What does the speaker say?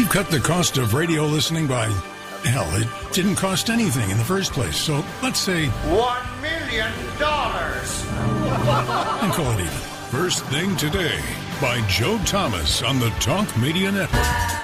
We've cut the cost of radio listening by, hell, it didn't cost anything in the first place. So let's say $1 million. And call it even. First Thing Today by Joe Thomas on the Talk Media Network.